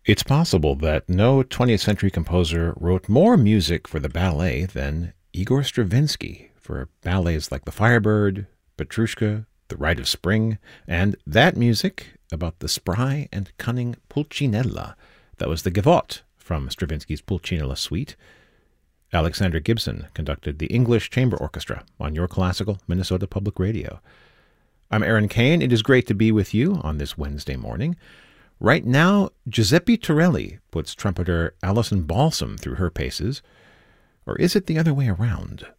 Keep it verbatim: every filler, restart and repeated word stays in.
It's possible that no twentieth century composer wrote more music for the ballet than Igor Stravinsky for ballets like The Firebird, Petrushka, The Rite of Spring, and that music about the spry and cunning Pulcinella. That was the Gavotte from Stravinsky's Pulcinella Suite. Alexander Gibson conducted the English Chamber Orchestra on Your Classical Minnesota Public Radio. I'm Aaron Kane. It is great to be with you on this Wednesday morning. Right now, Giuseppe Torelli puts trumpeter Alison Balsam through her paces. Or is it the other way around?